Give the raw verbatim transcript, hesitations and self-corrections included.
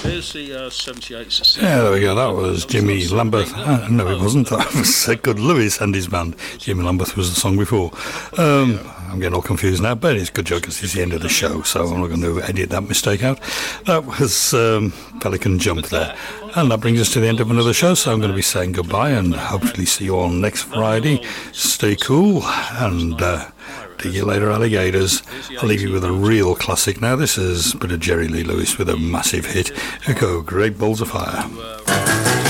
There's the uh, seventy-eight. Yeah, there we go. That was Jimmy Lambeth. Uh, no, it wasn't. That was uh, Good Lewis and his band. Jimmy Lambeth was the song before. Um, I'm getting all confused now, but it's a good joke because it's the end of the show, so I'm not going to edit that mistake out. That was um, Pelican Jump there. And that brings us to the end of another show, so I'm going to be saying goodbye and hopefully see you all next Friday. Stay cool and uh, dig you later, alligators. I'll leave you with a real classic now. This is a bit of Jerry Lee Lewis with a massive hit. Echo, Great Balls of Fire.